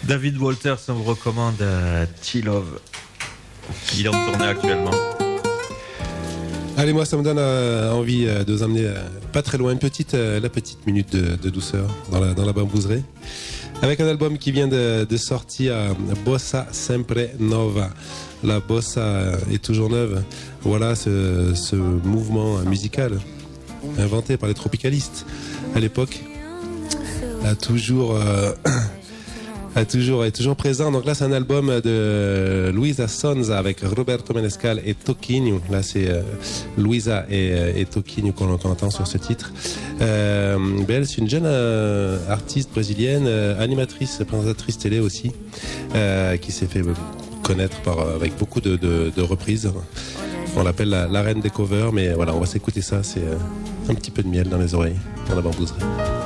David Walters, on vous recommande T-Love. Il est en tournée actuellement. Allez, moi, ça me donne envie de vous emmener pas très loin, la petite minute de douceur dans la bambouserie. Avec un album qui vient de sortir, Bossa Sempre Nova. La bossa est toujours neuve. Voilà ce mouvement musical inventé par les tropicalistes à l'époque est toujours présent. Donc là, c'est un album de Luisa Sonza avec Roberto Menescal et Toquinho. Là, c'est Luisa et Toquinho qu'on entend sur ce titre. Elle, c'est une jeune artiste brésilienne, animatrice, présentatrice télé aussi, qui s'est fait connaître avec beaucoup de reprises. On l'appelle la reine des covers, mais voilà, on va s'écouter ça. C'est un petit peu de miel dans les oreilles, dans la bambouserie.